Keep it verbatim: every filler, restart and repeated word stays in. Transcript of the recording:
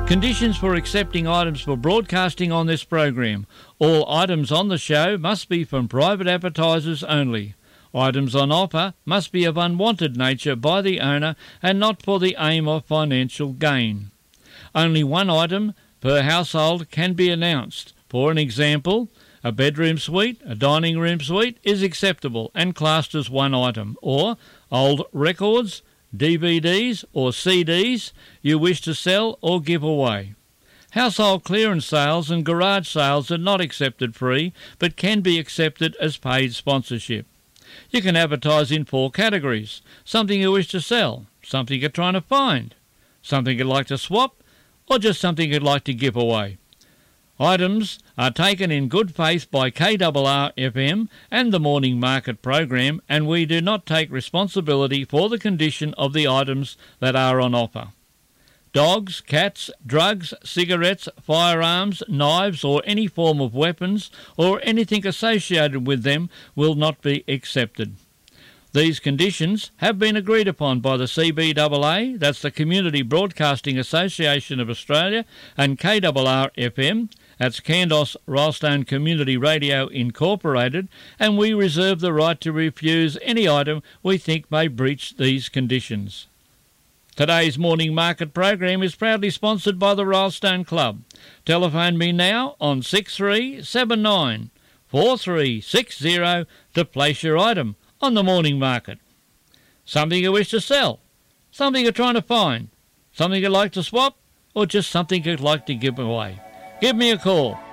Conditions for accepting items for broadcasting on this program. All items on the show must be from private advertisers only. Items on offer must be of unwanted nature by the owner and not for the aim of financial gain. Only one item per household can be announced. For an example, a bedroom suite, a dining room suite is acceptable and classed as one item, or old records, D V Ds or C Ds you wish to sell or give away. Household clearance sales and garage sales are not accepted free, but can be accepted as paid sponsorship. You can advertise in four categories: something you wish to sell, something you're trying to find, something you'd like to swap, or just something you'd like to give away. Items are taken in good faith by K R R F M and the Morning Market program, and we do not take responsibility for the condition of the items that are on offer. Dogs, cats, drugs, cigarettes, firearms, knives or any form of weapons or anything associated with them will not be accepted. These conditions have been agreed upon by the C B A A, that's the Community Broadcasting Association of Australia, and K R R F M, that's Candos Rylstone Community Radio Incorporated, and we reserve the right to refuse any item we think may breach these conditions. Today's Morning Market program is proudly sponsored by the Rylstone Club. Telephone me now on six three seven nine four three six zero to place your item on the Morning Market. Something you wish to sell, something you're trying to find, something you'd like to swap, or just something you'd like to give away. Give me a call,